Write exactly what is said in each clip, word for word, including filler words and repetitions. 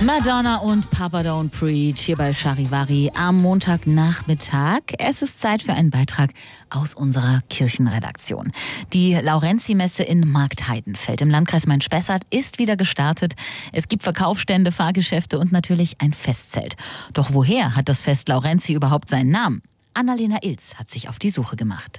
Madonna und Papa Don't Preach hier bei Charivari am Montagnachmittag. Es ist Zeit für einen Beitrag aus unserer Kirchenredaktion. Die Laurenzi-Messe in Marktheidenfeld im Landkreis Main-Spessart ist wieder gestartet. Es gibt Verkaufsstände, Fahrgeschäfte und natürlich ein Festzelt. Doch woher hat das Fest Laurenzi überhaupt seinen Namen? Annalena Ilz hat sich auf die Suche gemacht.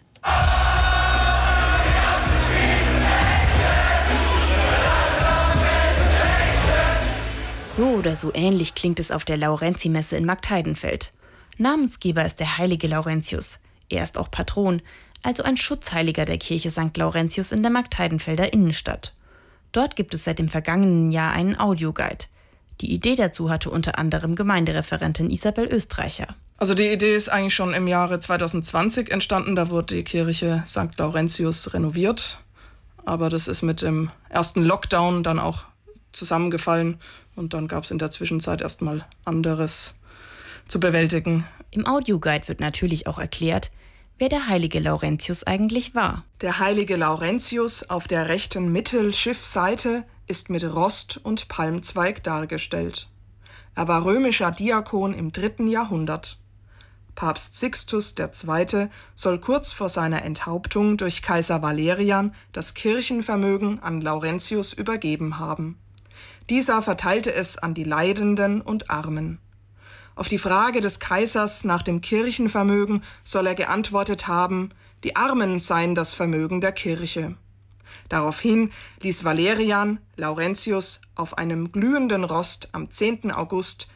So oder so ähnlich klingt es auf der Laurenzi-Messe in Marktheidenfeld. Namensgeber ist der heilige Laurentius. Er ist auch Patron, also ein Schutzheiliger der Kirche Sankt Laurentius in der Marktheidenfelder Innenstadt. Dort gibt es seit dem vergangenen Jahr einen Audioguide. Die Idee dazu hatte unter anderem Gemeindereferentin Isabel Österreicher. Also die Idee ist eigentlich schon im Jahre zwanzig zwanzig entstanden. Da wurde die Kirche Sankt Laurentius renoviert. Aber das ist mit dem ersten Lockdown dann auch zusammengefallen. Und dann gab es in der Zwischenzeit erstmal anderes zu bewältigen. Im Audioguide wird natürlich auch erklärt, wer der heilige Laurentius eigentlich war. Der heilige Laurentius auf der rechten Mittelschiffseite ist mit Rost und Palmzweig dargestellt. Er war römischer Diakon im dritten Jahrhundert. Papst Sixtus der Zweite soll kurz vor seiner Enthauptung durch Kaiser Valerian das Kirchenvermögen an Laurentius übergeben haben. Dieser verteilte es an die Leidenden und Armen. Auf die Frage des Kaisers nach dem Kirchenvermögen soll er geantwortet haben, die Armen seien das Vermögen der Kirche. Daraufhin ließ Valerian Laurentius auf einem glühenden Rost am zehnten August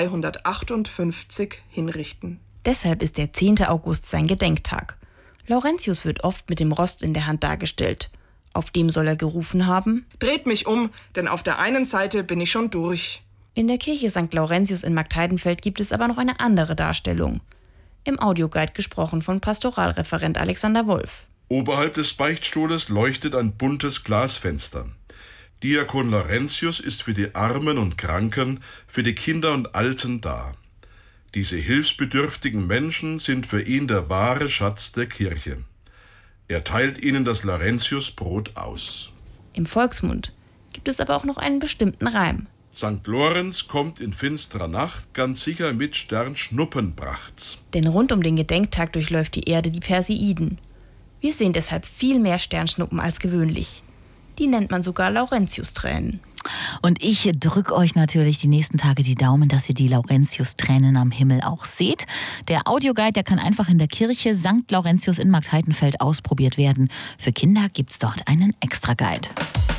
zweihundertachtundfünfzig hinrichten. Deshalb ist der zehnte August sein Gedenktag. Laurentius wird oft mit dem Rost in der Hand dargestellt. Auf dem soll er gerufen haben: Dreht mich um, denn auf der einen Seite bin ich schon durch. In der Kirche Sankt Laurentius in Marktheidenfeld gibt es aber noch eine andere Darstellung. Im Audioguide gesprochen von Pastoralreferent Alexander Wolf. Oberhalb des Beichtstuhles leuchtet ein buntes Glasfenster. Diakon Laurentius ist für die Armen und Kranken, für die Kinder und Alten da. Diese hilfsbedürftigen Menschen sind für ihn der wahre Schatz der Kirche. Er teilt ihnen das Laurentiusbrot aus. Im Volksmund gibt es aber auch noch einen bestimmten Reim. Sankt Lorenz kommt in finsterer Nacht, ganz sicher mit Sternschnuppenpracht. Denn rund um den Gedenktag durchläuft die Erde die Perseiden. Wir sehen deshalb viel mehr Sternschnuppen als gewöhnlich. Die nennt man sogar Laurentiustränen. Und ich drücke euch natürlich die nächsten Tage die Daumen, dass ihr die Laurentius-Tränen am Himmel auch seht. Der Audioguide, der kann einfach in der Kirche Sankt Laurentius in Marktheidenfeld ausprobiert werden. Für Kinder gibt's dort einen Extra-Guide.